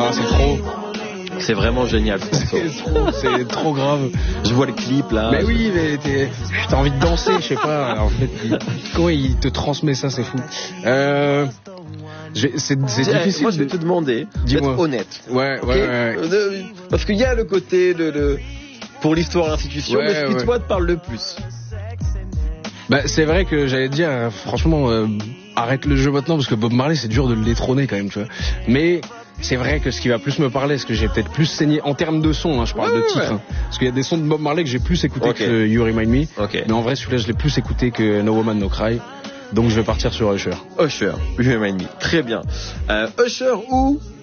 c'est trop. C'est vraiment génial. C'est trop grave. Je vois le clip là. Mais oui, mais t'as envie de danser, je sais pas. En fait, comment il te transmet ça, c'est fou. C'est difficile. Moi, je vais te demander d'être honnête. Ouais. Parce qu'il y a le côté pour l'histoire de l'institution, mais ce qui toi te parle le plus. Bah, c'est vrai que j'allais te dire, franchement, arrête le jeu maintenant parce que Bob Marley, c'est dur de le détrôner quand même, tu vois. Mais c'est vrai que ce qui va plus me parler, ce que j'ai peut-être plus saigné en termes de son, je parle de titre, parce qu'il y a des sons de Bob Marley que j'ai plus écouté que You Remind Me, mais en vrai celui-là je l'ai plus écouté que No Woman No Cry, donc je vais partir sur Usher. You Remind Me, très bien. Usher ou